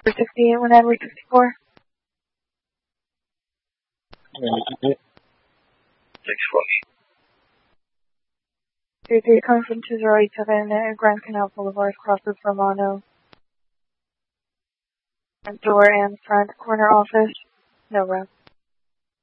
68, 1 Edward 64. 33 coming from 2087 at Grand Canal Boulevard, crosses Romano. Front door and front corner office. No rep.